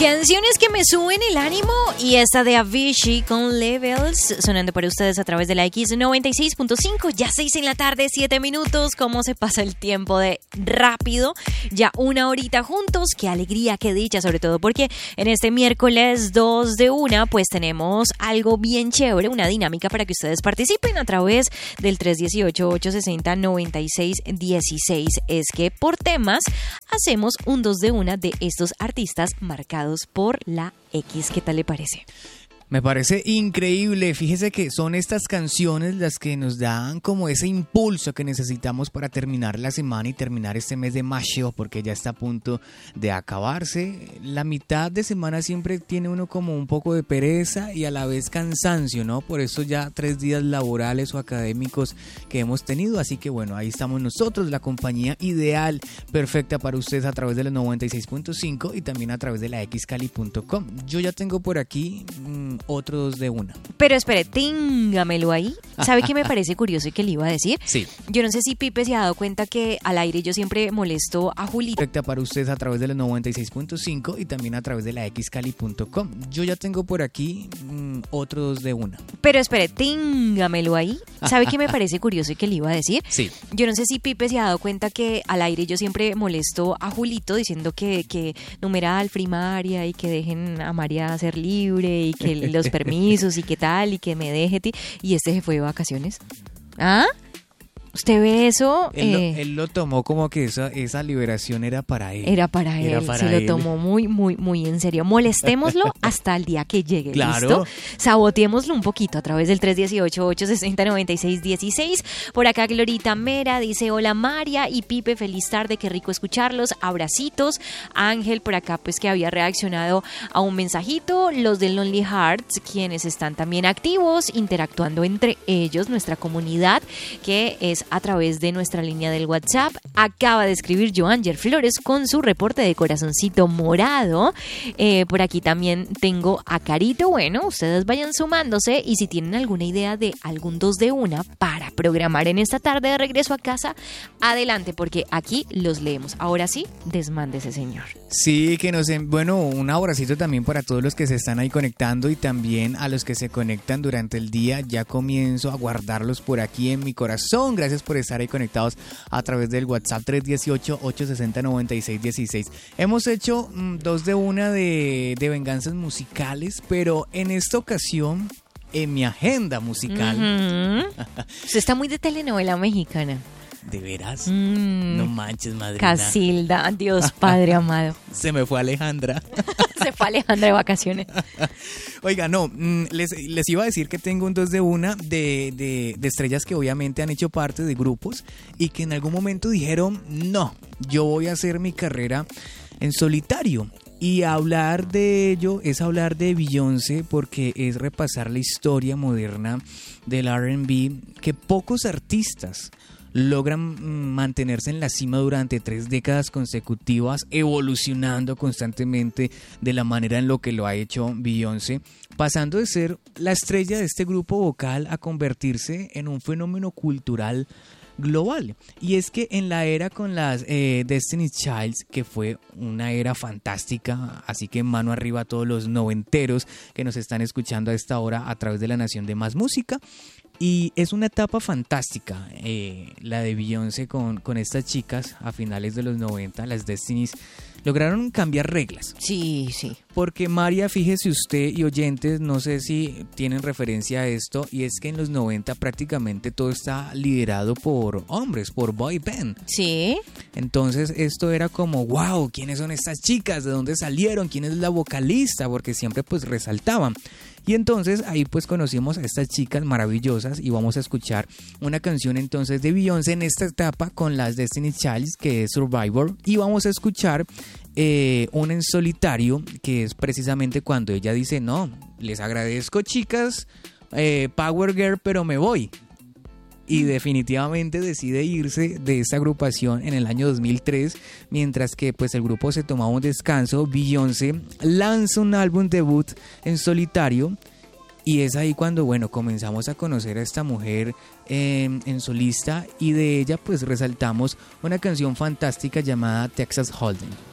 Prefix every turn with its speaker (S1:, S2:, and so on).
S1: Canciones que me suben el ánimo y esta de Avicii con Levels sonando para ustedes a través de la X96.5, ya 6 en la tarde, 7 minutos. ¿Cómo se pasa el tiempo de rápido? Ya una horita juntos, qué alegría, qué dicha, sobre todo porque en este miércoles 2 de 1 pues tenemos algo bien chévere, una dinámica para que ustedes participen a través del 318-860-9616. Es que por temas hacemos un 2 de 1 de estos artistas marcados por la X. ¿Qué tal le parece?
S2: Me parece increíble. Fíjese que son estas canciones las que nos dan como ese impulso que necesitamos para terminar la semana y terminar este mes de mayo, porque ya está a punto de acabarse. La mitad de semana siempre tiene uno como un poco de pereza y a la vez cansancio, ¿no? Por eso ya 3 días laborales o académicos que hemos tenido. Así que bueno, ahí estamos nosotros, la compañía ideal, perfecta para ustedes a través de los 96.5 y también a través de la xcali.com. Yo ya tengo por aquí otro 2 de 1.
S1: Pero espere, téngamelo ahí. ¿Sabe qué me parece curioso y que le iba a decir?
S2: Sí.
S1: Yo no sé si Pipe se ha dado cuenta que al aire yo siempre molesto a Julita.
S2: Perfecta para ustedes a través de los 96.5 y también a través de la xcali.com. Yo ya tengo por aquí otro 2 de 1.
S1: Pero espere, téngamelo ahí. ¿Sabe qué me parece curioso y que le iba a decir?
S2: Sí.
S1: Yo no sé si Pipe se ha dado cuenta que al aire yo siempre molesto a Julito diciendo que numeral, primaria y que dejen a María ser libre y que los permisos y qué tal y que me deje y este se fue de vacaciones. ¿Ah? ¿Usted ve eso?
S2: Él lo tomó como que esa liberación era para él.
S1: Era para él. Lo tomó muy, muy, muy en serio. Molestémoslo hasta el día que llegue.
S2: Claro.
S1: ¿Listo? Saboteémoslo un poquito a través del 318-860-9616. Por acá Glorita Mera dice: hola María y Pipe, feliz tarde, qué rico escucharlos. Abracitos. Ángel por acá pues que había reaccionado a un mensajito. Los de Lonely Hearts, quienes están también activos, interactuando entre ellos, nuestra comunidad, que es a través de nuestra línea del WhatsApp. Acaba de escribir Joanger Flores con su reporte de corazoncito morado. Por aquí también tengo a Carito. Bueno, ustedes vayan sumándose y si tienen alguna idea de algún 2 de 1 para programar en esta tarde de regreso a casa, adelante, porque aquí los leemos. Ahora sí, desmándese, señor.
S2: Sí, que bueno, un abracito también para todos los que se están ahí conectando y también a los que se conectan durante el día. Ya comienzo a guardarlos por aquí en mi corazón. Gracias por estar ahí conectados a través del WhatsApp 318-860-9616. Hemos hecho 2 de 1 de venganzas musicales, pero en esta ocasión, en mi agenda musical...
S1: Usted está muy de telenovela mexicana.
S2: ¿De veras? No manches, madrina.
S1: Casilda, Dios Padre amado.
S2: Se me fue Alejandra.
S1: Se fue Alejandra de vacaciones.
S2: Oiga, no, les iba a decir que tengo un 2 de 1 de estrellas que obviamente han hecho parte de grupos y que en algún momento dijeron, no, yo voy a hacer mi carrera en solitario. Y hablar de ello es hablar de Beyoncé, porque es repasar la historia moderna del R&B que pocos artistas logran mantenerse en la cima durante 3 décadas consecutivas, evolucionando constantemente de la manera en lo que lo ha hecho Beyoncé, pasando de ser la estrella de este grupo vocal a convertirse en un fenómeno cultural global. Y es que en la era con las Destiny's Child, que fue una era fantástica, así que mano arriba a todos los noventeros que nos están escuchando a esta hora a través de la Nación de Más Música. Y es una etapa fantástica, la de Beyoncé con estas chicas a finales de los 90, las Destiny's, lograron cambiar reglas.
S1: Sí, sí.
S2: Porque María, fíjese usted y oyentes, no sé si tienen referencia a esto, y es que en los 90 prácticamente todo está liderado por hombres, por boy band.
S1: Sí.
S2: Entonces esto era como, wow, ¿quiénes son estas chicas? ¿De dónde salieron? ¿Quién es la vocalista? Porque siempre pues resaltaban. Y entonces ahí pues conocimos a estas chicas maravillosas y vamos a escuchar una canción entonces de Beyoncé en esta etapa con las Destiny's Child, que es Survivor, y vamos a escuchar una en solitario, que es precisamente cuando ella dice, no, les agradezco chicas, Power Girl, pero me voy. Y definitivamente decide irse de esta agrupación en el año 2003, mientras que pues el grupo se tomaba un descanso. Beyoncé lanza un álbum debut en solitario y es ahí cuando, bueno, comenzamos a conocer a esta mujer en solista, y de ella pues resaltamos una canción fantástica llamada Texas Hold'em.